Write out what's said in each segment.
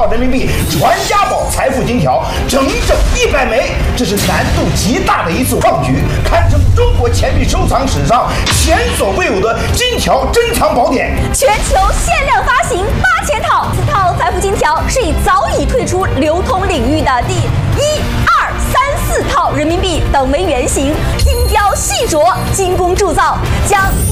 套人民币传家宝财富金条，整100枚，这是难度极大的一次创举，堪称中国钱币收藏史上前所未有的金条珍藏宝典。 全球限量发行8000套，此套财富金条是以早已退出流通领域的第1、2、3、4套人民币等为原型，精雕细琢、精工铸造，将第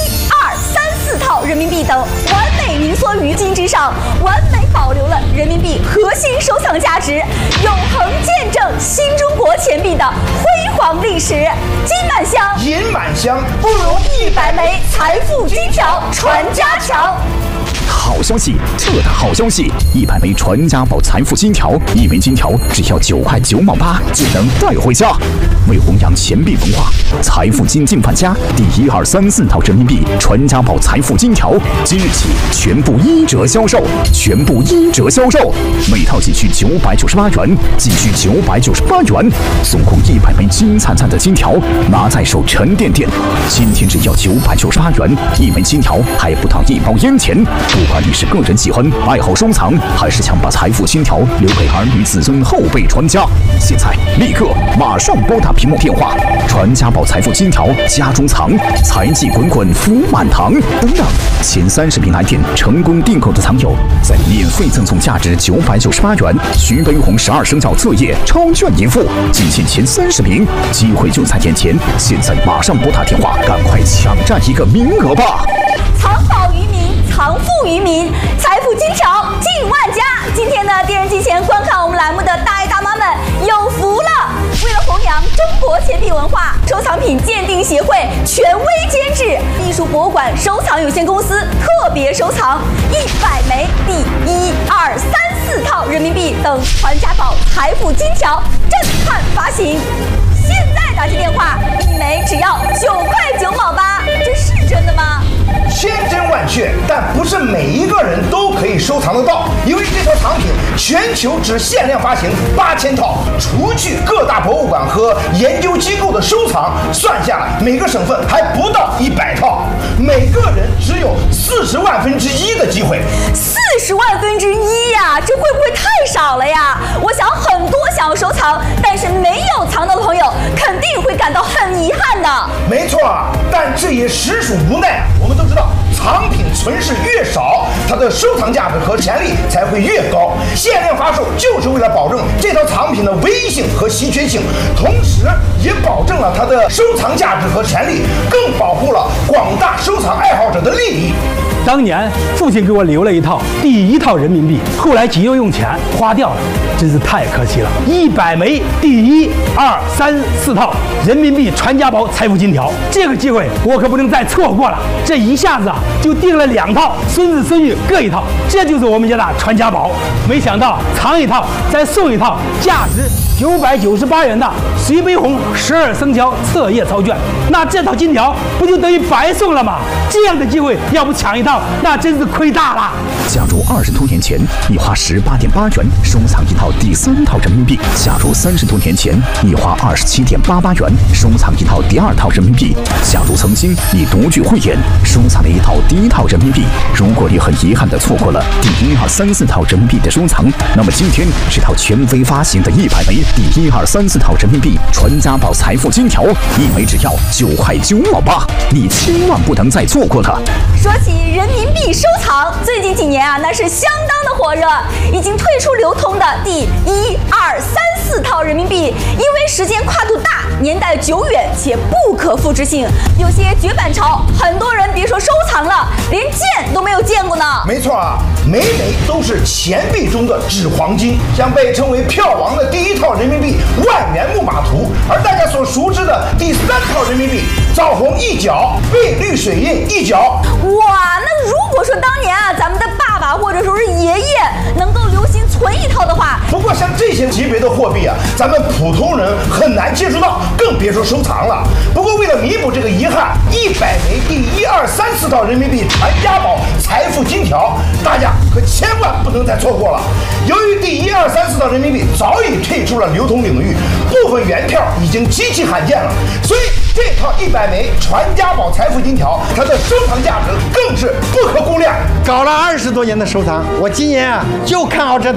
1、2、3、4套人民币等完美凝缩于金之上，完美保留了人民币核心收藏价值，永恒见证新中国钱币的辉煌历史。金满箱， 银满箱，不如 100枚财富金条传家强。 好消息，这的好消息！100枚传家宝财富金条，1枚金条只要9块9毛8就能带回家。为弘扬钱币文化，财富金进范家第1、2、3、4套人民币传家宝财富金条，今日起全部1折销售，全部1折销售，每套仅需998元，仅需998元，总共100枚金灿灿的金条，拿在手沉甸甸。今天只要998元，1枚金条还不到1包烟钱。不管你是个人喜欢、爱好收藏，还是想把财富金条留给儿女子孙后辈传家，现在立刻马上拨打屏幕电话，传家宝财富金条家中藏，财气滚滚福满堂。等等，前30名来电成功订购的藏友，再免费赠送价值998元徐悲鸿12生肖册页超券一副，仅限前30名，机会就在眼前，现在马上拨打电话，赶快抢占一个名额吧！ 藏宝于民，藏富于民，财富金条进万家。今天呢，电视机前观看我们栏目的大爷大妈们有福了！为了弘扬中国钱币文化，收藏品鉴定协会权威监制艺术博物馆收藏有限公司特别收藏100枚第1、2、3、4套人民币等传家宝财富金条震撼发行。现在打起电话，1枚只要9块9毛8，这是真的吗？ 千真万确，但不是每一个人都可以收藏得到，因为这套藏品全球只限量发行8000套，除去各大博物馆和研究机构的收藏，算下来每个省份还不到100套，每个人只有40万分之一的机会。 40万分之一呀，这会不会太少了呀？我想很多想要收藏但是没有藏到的朋友，肯定会感到很遗憾的。 没错，但这也实属无奈。我们都知道，藏品存世越少，它的收藏价值和潜力才会越高。限量发售就是为了保证这套藏品的唯一性和稀缺性，同时也保证了它的收藏价值和潜力，更保护了广大收藏爱好者的利益。 当年父亲给我留了一套第1套人民币，后来急又用钱花掉了，真是太可惜了。100枚第1、2、3、4套人民币传家宝财富金条，这个机会我可不能再错过了。这一下子就订了2套，孙子孙女各1套，这就是我们家的传家宝。没想到藏1套再送1套价值998元的徐悲鸿12生肖册页钞券，那这套金条不就等于白送了吗？这样的机会要不抢1套，那真是亏大了。 假如20多年前你花18.8元收藏1套第3套人民币，假如30多年前你花27.88元收藏1套第2套人民币，假如曾经你独具慧眼收藏了1套第1套人民币，如果你很遗憾地错过了第1、2、3、4套人民币的收藏，那么今天这套权威发行的100枚第1、2、3、4套人民币传家宝财富金条，1枚只要9块9毛8，你千万不能再错过了。 说起人民币收藏，最近几年啊，那是相当的火热。已经退出流通的第1、2、3、4套人民币，因为时间跨度大、年代久远且不可复制性，有些绝版潮，很多人别说收藏了，连见都没有见过呢。 没错啊，每枚都是钱币中的纸黄金，像被称为票王的第1套人民币万元木马图，而大家所熟知的第3套人民币枣红1角，贝绿水印1角。 哇，那如果说当年啊，咱们的爸爸或者说是爷爷能够留心存1套的话， 不过像这些级别的货币啊，咱们普通人很难接触到，更别说收藏了。不过为了弥补这个遗憾，100枚第1、2、3、4套人民币传家宝财富金条，大家可千万不能再错过了。由于第1、2、3、4套人民币早已退出了流通领域，部分原票已经极其罕见了，所以这套100枚传家宝财富金条，它的收藏价值更是不可估量。 搞了20多年的收藏，我今年啊就看好这套